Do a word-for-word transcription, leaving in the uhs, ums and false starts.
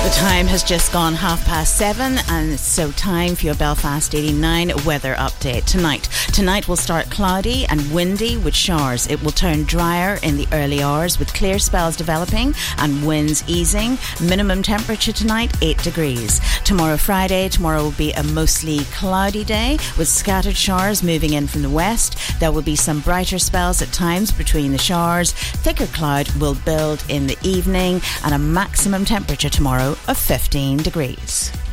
The time has just gone half past seven, and it's so time for your Belfast eighty-nine weather update. Tonight, tonight will start cloudy and windy with showers. It will turn drier in the early hours with clear spells developing and winds easing. Minimum temperature tonight, eight degrees. Tomorrow, Friday, tomorrow will be a mostly cloudy day with scattered showers moving in from the west. There will be some brighter spells at times between the showers. Thicker cloud will build in the evening, and a maximum temperature tomorrow of fifteen degrees.